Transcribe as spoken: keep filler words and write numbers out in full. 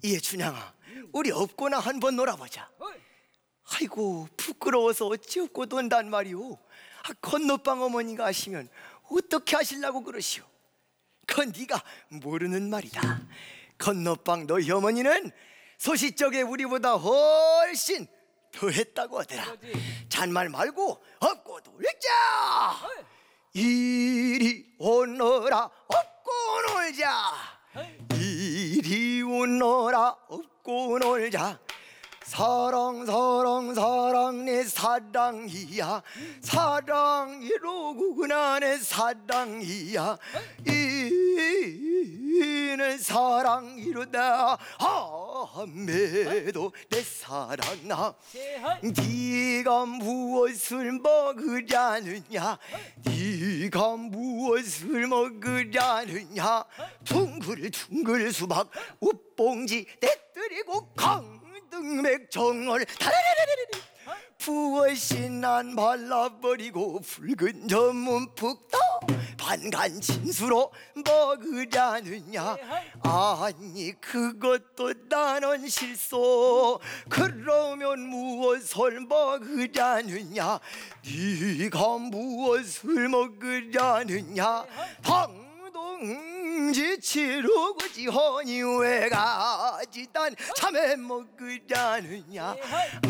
예, 춘향아, 우리 업고나 한번 놀아보자. 아이고, 부끄러워서 어찌 업고 논단 말이오. 아, 건너방 어머니가 하시면 어떻게 하시려고 그러시오? 그건 네가 모르는 말이다. 건너방 너희 어머니는 소시적에 우리보다 훨씬 더 했다고 하더라. 잔말 말고 업고 놀자. 이리 오너라 업고 놀자. 이리 오너라 업고 놀자. 사랑 사랑 사랑 내 사랑이야. 사랑이로구나 내 사랑이야. 이는 사랑이로다. 아매도 내 사랑아. 네가 무엇을 먹으려느냐. 네가 무엇을 먹으려느냐. 둥글둥글 수박 웃봉지 내뜨리고 강 등맥정을 다라라라라라 부엇이 난 발라버리고 붉은 전문푹 떠 반간 진수로 먹으려느냐. 아니 그것도 나는 실소. 그러면 무엇을 먹으려느냐. 네가 무엇을 먹으려느냐. 당동지 치르고지 허니 왜 가지단 참외 먹으려느냐.